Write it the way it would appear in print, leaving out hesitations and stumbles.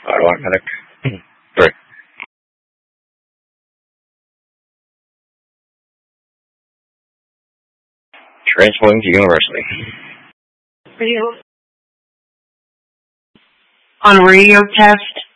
Automatic. 3. Transferring to University. Radio. On radio test.